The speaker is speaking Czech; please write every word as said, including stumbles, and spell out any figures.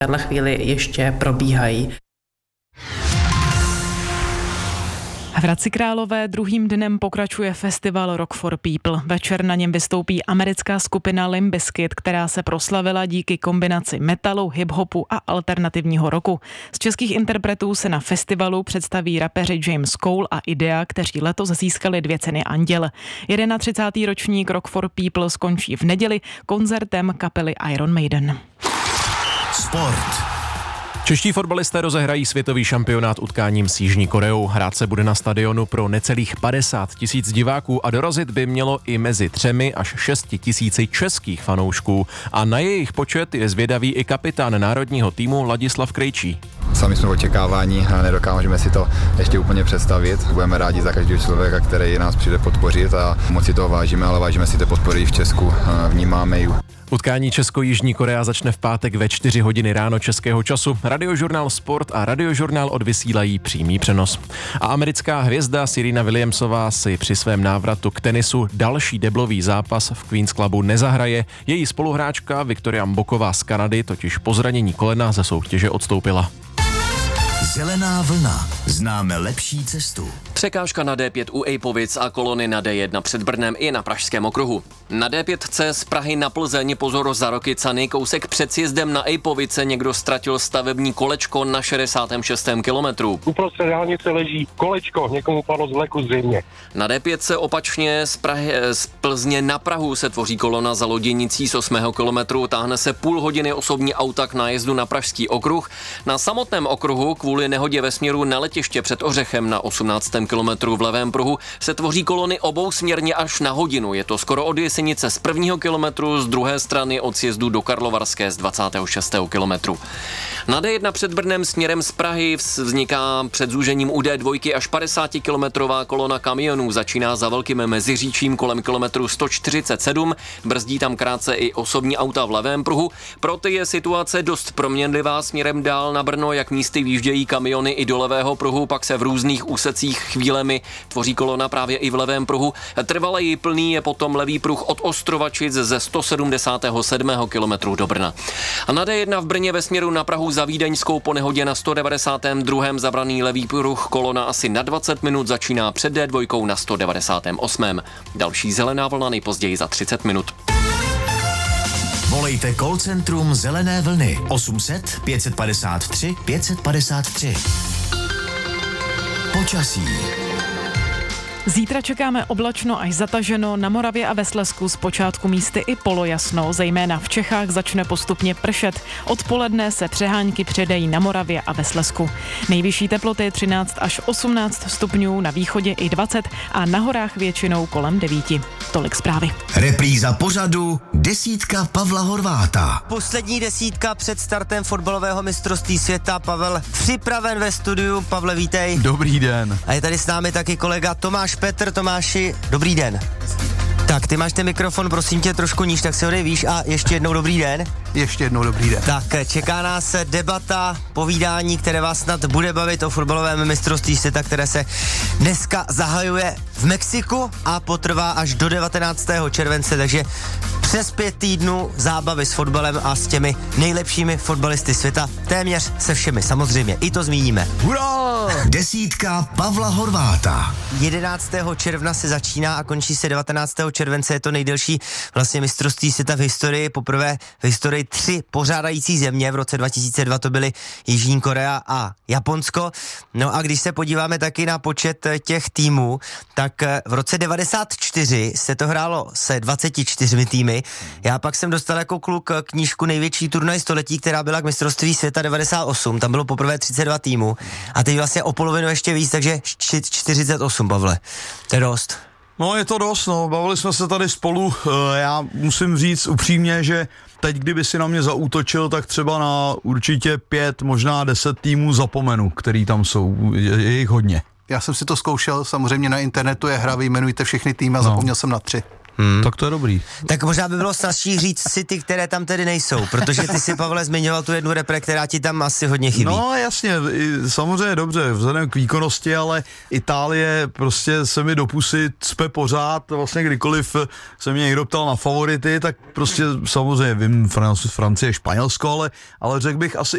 V této chvíli ještě probíhají. V Hradci Králové druhým dnem pokračuje festival Rock for People. Večer na něm vystoupí americká skupina Limp Bizkit, která se proslavila díky kombinaci metalu, hip-hopu a alternativního rocku. Z českých interpretů se na festivalu představí rapeři James Cole a Idea, kteří letos získali dvě ceny Anděl. třicátý první ročník Rock for People skončí v neděli koncertem kapely Iron Maiden. Sport. Čeští fotbalisté rozehrají světový šampionát utkáním s Jižní Koreou. Hrát se bude na stadionu pro necelých padesát tisíc diváků a dorazit by mělo i mezi třemi až šesti tisíci českých fanoušků. A na jejich počet je zvědavý i kapitán národního týmu Ladislav Krejčí. Sami jsme očekávání a nedokážeme si to ještě úplně představit. Budeme rádi za každého člověka, který nás přijde podpořit a moc si toho vážíme, ale vážíme si té podpory v Česku. Vnímáme ji. Utkání Česko-Jižní Korea začne v pátek ve čtyři hodiny ráno českého času. Radiožurnál Sport a Radiožurnál odvysílají přímý přenos. A americká hvězda Serena Williamsová si při svém návratu k tenisu další deblový zápas v Queen's Clubu nezahraje. Její spoluhráčka Viktoria Mboková z Kanady totiž po zranění kolena ze soutěže odstoupila. Zelená vlna. Známe lepší cestu. Překážka na D pět u Ejpovic a kolony na D jedna před Brnem i na Pražském okruhu. Na D pět C z Prahy na Plzeň pozor za Rokycany, kousek před sjezdem na Ejpovice někdo ztratil stavební kolečko na šedesátém šestém kilometru. Uprostřed dálnice leží kolečko, někomu padlo z vleku zřejmě. Na D pět C opačně z, Prahy, z Plzně na Prahu se tvoří kolona za loděnicí z osmého kilometru, táhne se půl hodiny osobní auta k nájezdu na Pražský okruh. Na samotném okruhu kvůli nehodě ve směru na letiště před Ořechem na osmnáctém kilometru v levém pruhu se tvoří kolony obousměrně až na hodinu. Je to skoro od Jesenice z prvního kilometru, z druhé strany od sjezdu do Karlovarské z dvacátého šestého kilometru. Na D jedna před Brnem směrem z Prahy vzniká před zúžením u D dva až padesátikilometrová kolona kamionů. Začíná za Velkým Meziříčím kolem kilometru sto čtyřicet sedm, brzdí tam krátce i osobní auta v levém pruhu. Proto je situace dost proměnlivá směrem dál na Brno, jak místy výjíždějí kamiony i do levého pruhu, pak se v různých úsecích chvílemi tvoří kolona právě i v levém pruhu. Trvale plný je potom levý pruh od Ostrovačic ze sto sedmdesátého sedmého kilometru do Brna. A na D jedna v Brně ve směru na Prahu za Vídeňskou po nehodě na sto devadesátém druhém zabraný levý pruh, kolona asi na dvacet minut začíná před D dva na sto devadesátém osmém Další zelená vlna nejpozději za třicet minut. Volejte call centrum Zelené vlny osm set pět padesát tři pět padesát tři. Počasí. Zítra čekáme oblačno až zataženo, na Moravě a ve Slezsku zpočátku místy i polojasno, zejména v Čechách začne postupně pršet. Odpoledne se přehánky předají na Moravě a ve Slezsku. Nejvyšší teploty třináct až osmnáct stupňů, na východě i dvacet a na horách většinou kolem devíti. Tolik zprávy. Repríza pořadu Desítka Pavla Horváta. Poslední desítka před startem fotbalového mistrovství světa. Pavel připraven ve studiu. Pavle, vítej. Dobrý den. A je tady s námi taky kolega Tomáš Petr. Tomáši, dobrý den. Tak, ty máš ten mikrofon, prosím tě, trošku níž, tak si ho dej výš a ještě jednou dobrý den. Ještě jednou dobrý den. Tak, čeká nás debata, povídání, které vás snad bude bavit o fotbalovém mistrovství světa, které se dneska zahajuje v Mexiku a potrvá až do devatenáctého července, takže přes pět týdnů zábavy s fotbalem a s těmi nejlepšími fotbalisty světa, téměř se všemi, samozřejmě, i to zmíníme. Hurá! Desítka Pavla Horváta. jedenáctého června se začíná a končí se devatenáctého července, je to nejdelší vlastně mistrovství světa v historii, poprvé v historii tři pořádající země, v roce dva tisíce dva to byly Jižní Korea a Japonsko. No a když se podíváme taky na počet těch týmů, tak v roce devadesát čtyři se to hrálo se dvaceti čtyřmi týmy. Já pak jsem dostal jako kluk knížku Největší turnaj století, která byla k mistrovství světa devadesát osm, tam bylo poprvé třicet dva týmů a teď vlastně o polovinu ještě víc, takže čtyřicet osm, Pavle. To je dost. No je to dost, no, bavili jsme se tady spolu, já musím říct upřímně, že teď, kdyby si na mě zaútočil, tak třeba na určitě pět, možná deset týmů zapomenu, který tam jsou, je, je jich hodně. Já jsem si to zkoušel, samozřejmě na internetu je hra, vyjmenujte všechny týmy a zapomněl no. jsem na tři. Hmm. Tak to je dobrý. Tak možná by bylo snazší říct si ty, které tam tedy nejsou, protože ty si, Pavle, zmiňoval tu jednu repre, která ti tam asi hodně chybí. No jasně, samozřejmě dobře, vzhledem k výkonnosti, ale Itálie prostě se mi do pusy cpe pořád, vlastně kdykoliv se mě někdo ptal na favority, tak prostě samozřejmě vím Francie, Španělsko, ale, ale řekl bych asi